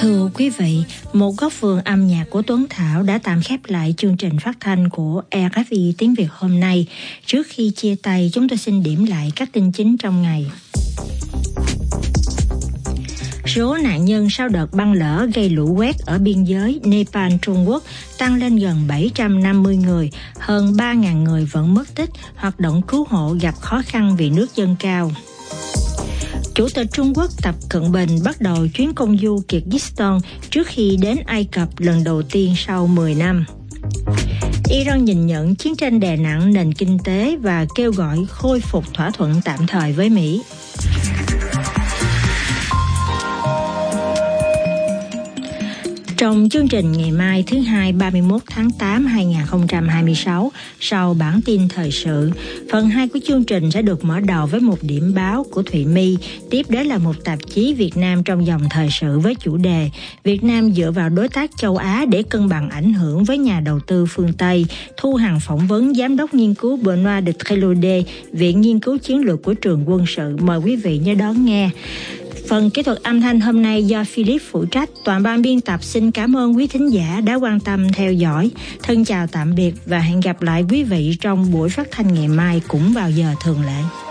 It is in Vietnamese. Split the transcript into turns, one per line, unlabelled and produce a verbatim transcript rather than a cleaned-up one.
Thưa quý vị, một góc vườn âm nhạc của Tuấn Thảo đã tạm khép lại chương trình phát thanh của rờ ép i tiếng Việt hôm nay. Trước khi chia tay, chúng tôi xin điểm lại các tin chính trong ngày. Số nạn nhân sau đợt băng lở gây lũ quét ở biên giới Nepal Trung Quốc tăng lên gần bảy trăm năm mươi người, hơn ba nghìn người vẫn mất tích, hoạt động cứu hộ gặp khó khăn vì nước dâng cao. Chủ tịch Trung Quốc Tập Cận Bình bắt đầu chuyến công du Kyrgyzstan trước khi đến Ai Cập lần đầu tiên sau mười năm. Iran nhìn nhận chiến tranh đè nặng nền kinh tế và kêu gọi khôi phục thỏa thuận tạm thời với Mỹ. Trong chương trình ngày mai thứ Hai ba mươi mốt tháng tám năm hai nghìn không trăm hai mươi sáu, sau bản tin thời sự, phần hai của chương trình sẽ được mở đầu với một điểm báo của Thụy My, tiếp đến là một tạp chí Việt Nam trong dòng thời sự với chủ đề Việt Nam dựa vào đối tác châu Á để cân bằng ảnh hưởng với nhà đầu tư phương Tây. Thu Hằng phỏng vấn Giám đốc nghiên cứu Benoit de Trélaudé, Viện Nghiên cứu Chiến lược của Trường Quân sự. Mời quý vị nhớ đón nghe. Phần kỹ thuật âm thanh hôm nay do Philip phụ trách. Toàn ban biên tập xin cảm ơn quý thính giả đã quan tâm theo dõi. Thân chào tạm biệt và hẹn gặp lại quý vị trong buổi phát thanh ngày mai cũng vào giờ thường lệ.